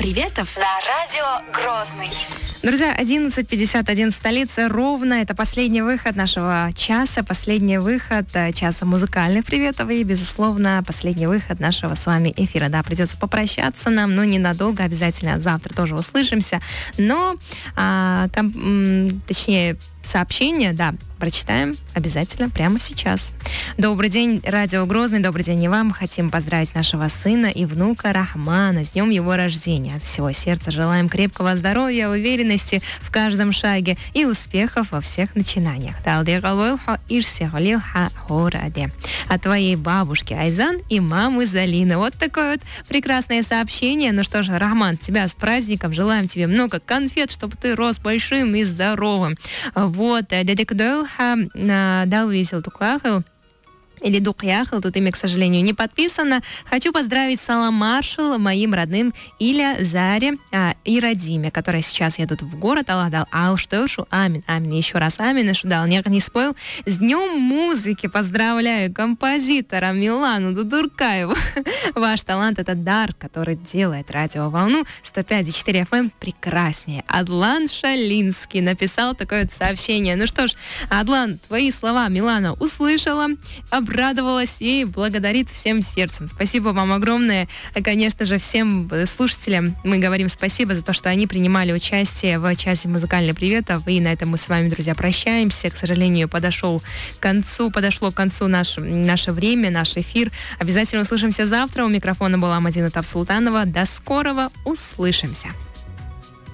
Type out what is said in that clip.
приветов на радио Грозный. Друзья, 11:51 в столице ровно. Это последний выход нашего часа, последний выход часа музыкальных приветов и, безусловно, последний выход нашего с вами эфира. Да, придется попрощаться нам, но ненадолго, обязательно завтра тоже услышимся. Но, точнее, сообщение, да, прочитаем обязательно прямо сейчас. Добрый день, радио Грозный, добрый день и вам. Хотим поздравить нашего сына и внука Рахмана с днем его рождения. От всего сердца желаем крепкого здоровья, уверенности в каждом шаге и успехов во всех начинаниях. От твоей бабушки Айзан и мамы Залины. Вот такое вот прекрасное сообщение. Ну что ж, Рахман, тебя с праздником. Желаем тебе много конфет, чтобы ты рос большим и здоровым. Вот, дядя Кудоуха дал весел тукахил. Или Дукьяхл, тут имя, к сожалению, не подписано. Хочу поздравить Салам Маршал, моим родным Иля, Заре и Радиме, которые сейчас едут в город. Аллах дал ауштошу. Амин, амин. Еще раз амин. Шудал, не спойл. С днем музыки поздравляю композитора Милану Дудуркаеву. Ваш талант — это дар, который делает радиоволну 105,4 FM прекраснее. Адлан Шалинский написал такое вот сообщение. Ну что ж, Адлан, твои слова Милана услышала, обрадовалась и благодарит всем сердцем. Спасибо вам огромное. Конечно же, всем слушателям мы говорим спасибо за то, что они принимали участие в часе музыкальных приветов. И на этом мы с вами, друзья, прощаемся. К сожалению, подошло к концу наше время, наш эфир. Обязательно услышимся завтра. У микрофона была Мадина Тавсултанова. До скорого. Услышимся.